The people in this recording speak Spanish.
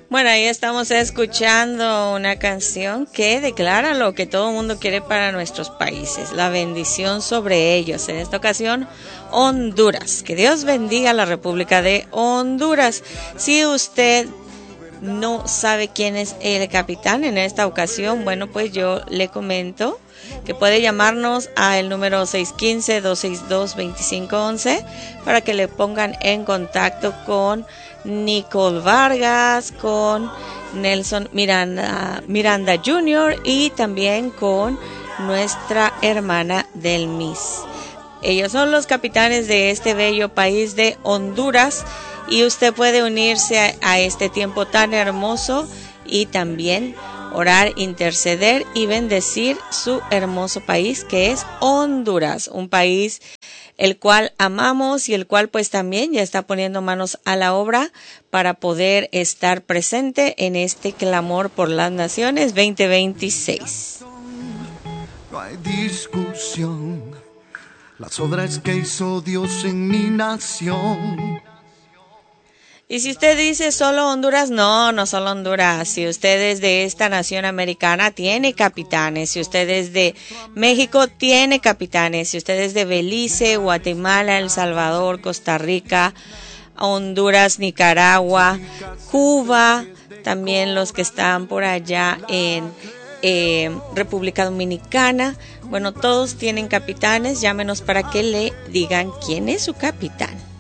Bueno, ahí estamos escuchando una canción que declara lo que todo el mundo quiere para nuestros países, la bendición sobre ellos. En esta ocasión, Honduras. Que Dios bendiga a la República de Honduras. Si usted no sabe quién es el capitán en esta ocasión, bueno, pues yo le comento que puede llamarnos al número 615-262-2511 para que le pongan en contacto con Nicole Vargas, con Nelson Miranda Jr. y también con nuestra hermana del Miss. Ellos son los capitanes de este bello país de Honduras y usted puede unirse a este tiempo tan hermoso y también orar, interceder y bendecir su hermoso país que es Honduras, un país el cual amamos y el cual pues también ya está poniendo manos a la obra para poder estar presente en este clamor por las naciones 2026. No hay discusión, las obras que hizo Dios en mi nación. Y si usted dice solo Honduras, no solo Honduras. Si usted es de esta nación americana, tiene capitanes. Si usted es de México, tiene capitanes. Si usted es de Belice, Guatemala, El Salvador, Costa Rica, Honduras, Nicaragua, Cuba, también los que están por allá en República Dominicana. Bueno, todos tienen capitanes. Llámenos para que le digan quién es su capitán.